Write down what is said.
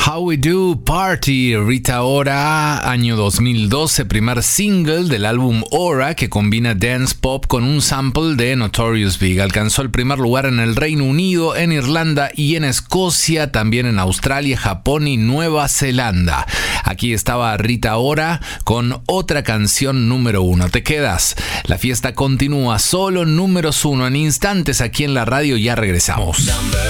How We Do Party, Rita Ora, año 2012, primer single del álbum Aura que combina dance pop con un sample de Notorious Big. Alcanzó el primer lugar en el Reino Unido, en Irlanda y en Escocia, también en Australia, Japón y Nueva Zelanda. Aquí estaba Rita Ora con otra canción número 1. ¿Te quedas? La fiesta continúa, solo números 1 en instantes aquí en la radio, ya regresamos.